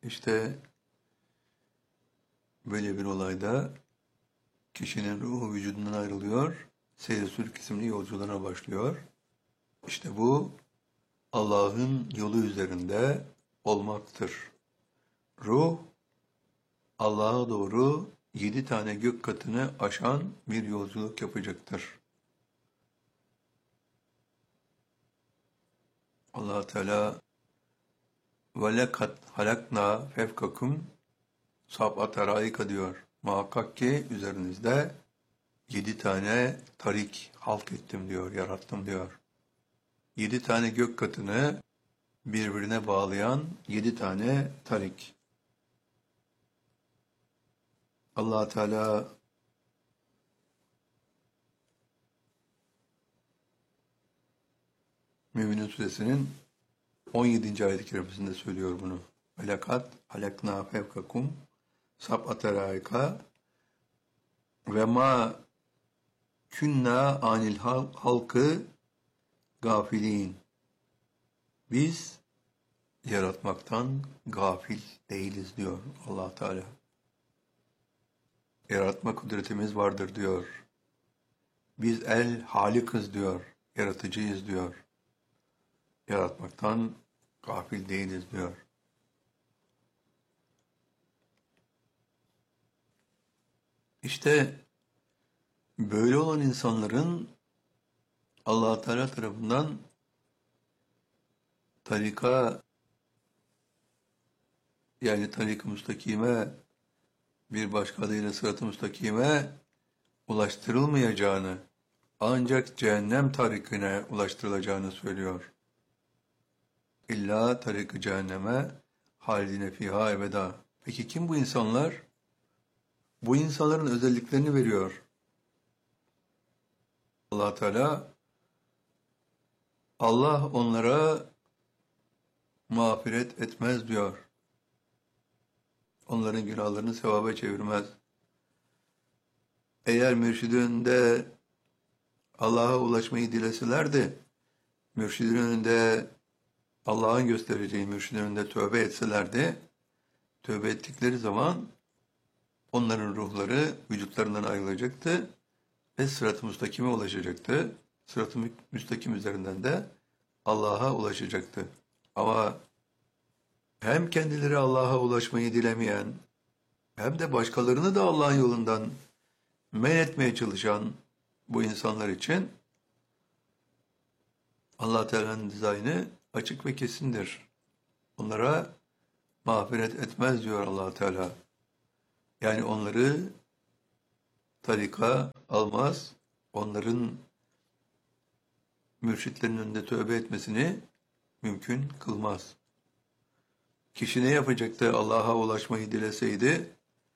İşte böyle bir olayda kişinin ruhu vücudundan ayrılıyor, seyr-i sülük isimli yolculuğuna başlıyor. İşte bu Allah'ın yolu üzerinde olmaktır. Ruh, Allah'a doğru 7 tane gök katını aşan bir yolculuk yapacaktır. Allah Teala وَلَكَدْ halakna fevkakum sab'a taraika diyor. Muhakkak ki üzerinizde 7 tane tarik halk ettim diyor, yarattım diyor. 7 tane gök katını birbirine bağlayan 7 tane tarik. Allah Teala Mü'minun Suresinin 17. ayet-i kerimesinde söylüyor bunu. Velakat halakna fevkakum sab'a taraika ve ma künna anil halkı gafilin. Biz yaratmaktan gafil değiliz diyor Allah Teala. Yaratma kudretimiz vardır diyor. Biz el halikız diyor. Yaratıcıyız diyor. Yaratmaktan gafil değiliz diyor. İşte böyle olan insanların Allah Teala tarafından tarika, yani tarik-ı müstakime, bir başka adıyla sırat-ı müstakime ulaştırılmayacağını, ancak cehennem tarikine ulaştırılacağını söylüyor. İlla tarik-ı cehenneme halidine fiha ebeda. Peki kim bu insanlar? Bu insanların özelliklerini veriyor Allah Teala. Allah onlara mağfiret etmez diyor. Onların günahlarını sevaba çevirmez. Eğer mürşidin önünde Allah'a ulaşmayı dileselerdi, mürşidin önünde Allah'ın göstereceği mürşidin önünde tövbe etselerdi, tövbe ettikleri zaman onların ruhları vücutlarından ayrılacaktı ve sırat-ı müstakime ulaşacaktı. Sırat-ı müstakim üzerinden de Allah'a ulaşacaktı. Ama hem kendileri Allah'a ulaşmayı dilemeyen, hem de başkalarını da Allah'ın yolundan men etmeye çalışan bu insanlar için Allah Teala'nın dizaynı açık ve kesindir. Onlara mağfiret etmez diyor Allah Teala. Yani onları tarika almaz, onların mürşitlerin önünde tövbe etmesini mümkün kılmaz. Kişi ne yapacaktı Allah'a ulaşmayı dileseydi?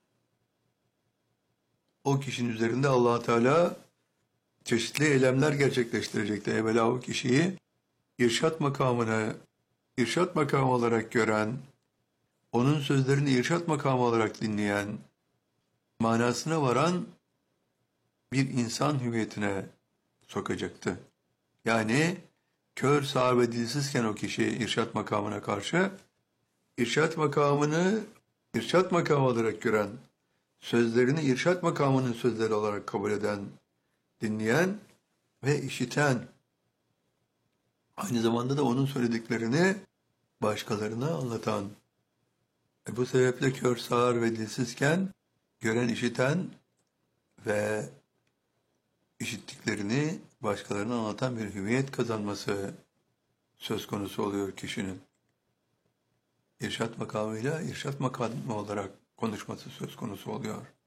O kişinin üzerinde Allah Teala çeşitli eylemler gerçekleştirecekti. Evvela o kişiyi irşat makamı olarak gören, onun sözlerini irşat makamı olarak dinleyen, manasına varan bir insan hüviyetine sokacaktı. Yani kör, sağır ve dilsizken o kişi irşat makamına karşı, irşat makamını irşat makamı olarak gören, sözlerini irşat makamının sözleri olarak kabul eden, dinleyen ve işiten, aynı zamanda da onun söylediklerini başkalarına anlatan. Bu sebeple kör, sağır ve dilsizken gören, işiten ve işittiklerini başkalarına anlatan bir hüviyet kazanması söz konusu oluyor kişinin. İrşat makamıyla irşat makamı olarak konuşması söz konusu oluyor.